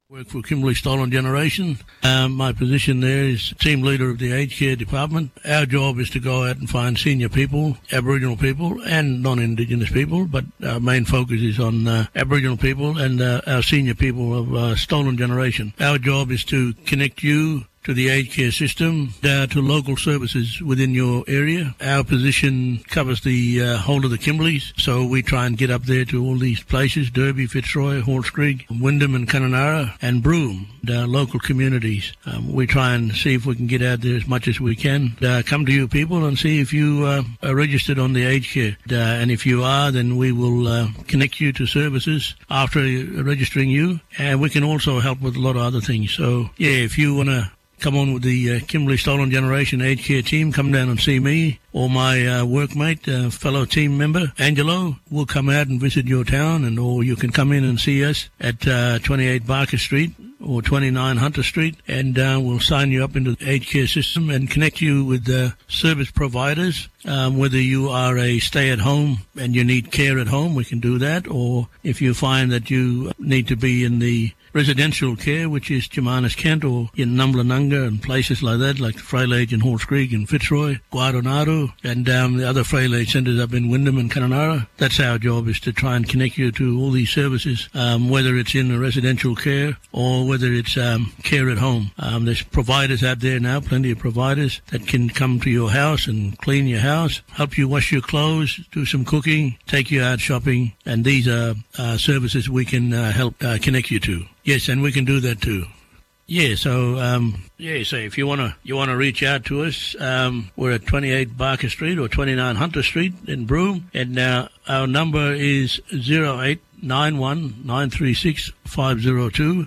Work for Kimberley Stolen Generation. My position there is team leader of the aged care department. Our job is to go out and find senior people, Aboriginal people and non-Indigenous people, but our main focus is on Aboriginal people and our senior people of Stolen Generation. Our job is to connect you to the aged care system, to local services within your area. Our position covers the whole of the Kimberleys, so we try and get up there to all these places, Derby, Fitzroy, Halls Creek, Wyndham and Kununurra and Broome, our local communities. We try and see if we can get out there as much as we can. Come to you people and see if you are registered on the aged care. And if you are, then we will connect you to services after registering you, and we can also help with a lot of other things. So, yeah, if you want to come on with the Kimberley Stolen Generation aged care team, come down and see me or my workmate, fellow team member, Angelo. We'll come out and visit your town, or you can come in and see us at 28 Barker Street or 29 Hunter Street, and we'll sign you up into the aged care system and connect you with service providers. Whether you are a stay-at-home and you need care at home, we can do that, or if you find that you need to be in the residential care, which is Jemanis Kent or in Numblanunga and places like that, like Freilage and Halls Creek and Fitzroy, Guadonaru, and the other Freilage centres up in Wyndham and Kununurra. That's our job, is to try and connect you to all these services, whether it's in a residential care or whether it's care at home. There's providers out there now, plenty of providers that can come to your house and clean your house, help you wash your clothes, do some cooking, take you out shopping, and these are services we can help connect you to. Yes, and we can do that too. Yeah, so so if you wanna reach out to us, we're at 28 Barker Street or 29 Hunter Street in Broome, and our number is 0891 936 502,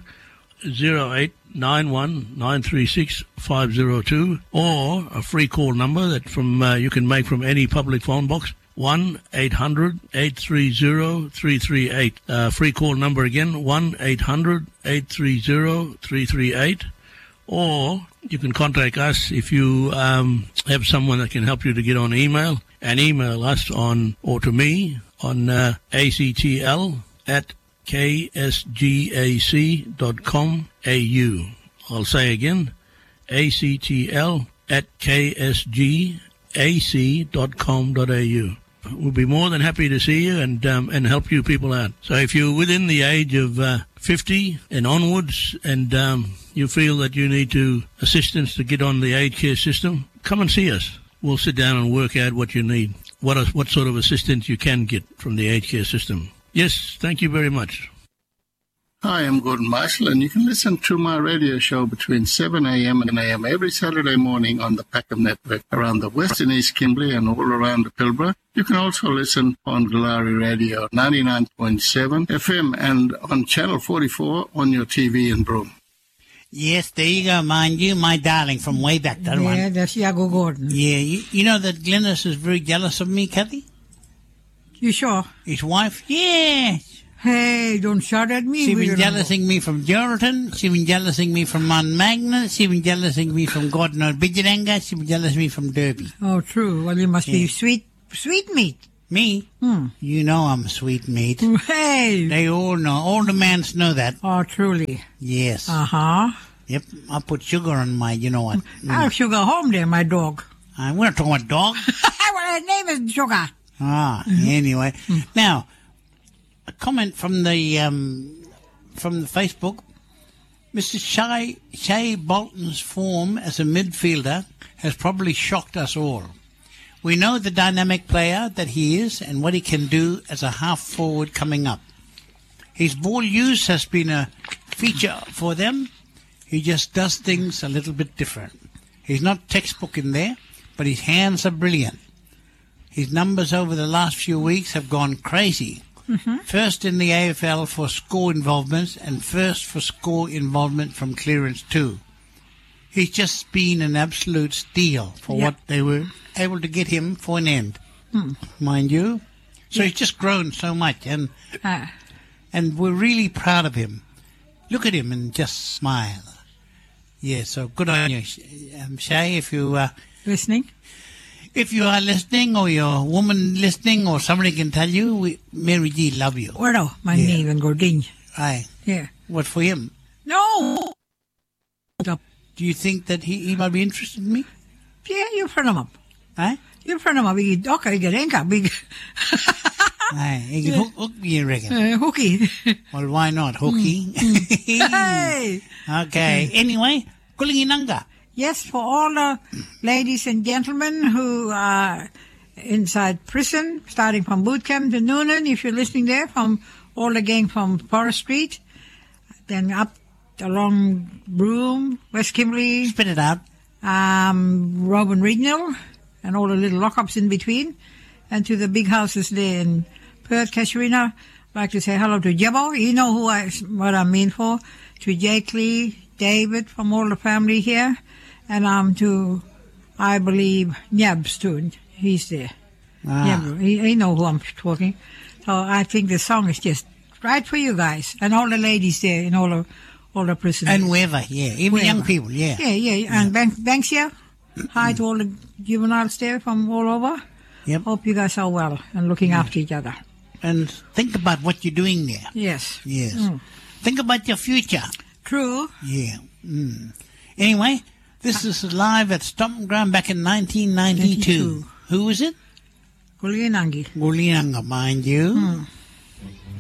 0891 936 502, or a free call number that you can make from any public phone box. 1-800-830-338. Free call number again, 1-800-830-338. Or you can contact us if you have someone that can help you to get on email, and email us or to me on actl@ksgac.com.au. I'll say again, actl@ksgac.com.au. We'll be more than happy to see you and help you people out. So if you're within the age of 50 and onwards, and you feel that you need assistance to get on the aged care system, come and see us. We'll sit down and work out what you need, what sort of assistance you can get from the aged care system. Yes, thank you very much. Hi, I'm Gordon Marshall, and you can listen to my radio show between 7 a.m. and 9 a.m. every Saturday morning on the Packham Network around the West and East Kimberley and all around the Pilbara. You can also listen on Galari Radio 99.7 FM and on Channel 44 on your TV in Broome. Yes, there you go, mind you, my darling, from way back, that one. Yeah, that's Iago Gordon. Yeah, you know that Glennis is very jealous of me, Kathy? You sure? His wife? Yes. Hey, don't shout at me. She's been jealousing me from Geraldton. She's been jealousing me from Mount Magnet. She's been jealousing me from God knows Bidjaranga. She's been jealousing me from Derby. Oh, true. Well, you must be sweet meat. Me? You know I'm sweet meat. Hey! They all know. All the mans know that. Oh, truly? Yes. Uh-huh. Yep. I put sugar on my, you know what. I have Sugar home there, my dog. We're not talking about dog. Well, her name is Sugar. Anyway. Now, a comment from the Facebook. Mr. Shea Bolton's form as a midfielder has probably shocked us all. We know the dynamic player that he is and what he can do as a half forward coming up. His ball use has been a feature for them. He just does things a little bit different. He's not textbook in there, but his hands are brilliant. His numbers over the last few weeks have gone crazy. Mm-hmm. First in the AFL for score involvements and first for score involvement from clearance too. He's just been an absolute steal for what they were able to get him for an end, mind you. So he's just grown so much, and we're really proud of him. Look at him and just smile. Yeah, so good on you, Shay, if you listening. If you are listening, or your woman listening, or somebody can tell you, Mary G love you. Well, my name and Gordine. Aye. Yeah. What for him? No. Do you think that he might be interested in me? Yeah, you friend him up. Eh? You friend him up. Big docker, you get enka, big Aye, he can hook you reckon? hooky. Well, why not? Hooky. Hey. Okay. Anyway, Kulinginanga. Yes, for all the ladies and gentlemen who are inside prison, starting from boot camp to Noonan, if you're listening there, from all the gang from Forest Street, then up along Broome, West Kimberley, Spit it out. Robin Regional, and all the little lockups in between, and to the big houses there in Perth, Casuarina. I'd like to say hello to Jebo. You know what I mean for. To Jake Lee, David from all the family here, and to, I believe, Nyabs too. He's there. Nyab, he know who I'm talking. So I think the song is just right for you guys, and all the ladies there in all the prisoners. And wherever, yeah. Even young people, yeah. Yeah. And Banks here. Hi to all the juveniles there from all over. Yep. Hope you guys are well and looking after each other. And think about what you're doing there. Yes. Yes. Think about your future. True. Yeah. Anyway, this is live at Stomping Ground back in 1992. Who is it? Kulinangi. Gulinanga, mind you.